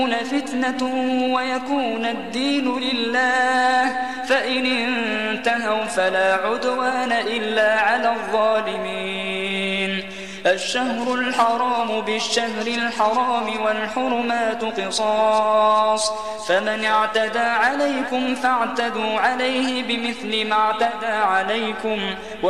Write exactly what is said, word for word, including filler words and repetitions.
فتنة ويكون الدين لله، فإن انتهوا فلا عدوان إلا على الظالمين. الشهر الحرام بالشهر الحرام والحرمات قصاص، فمن اعتدى عليكم فاعتدوا عليه بمثل ما اعتدى عليكم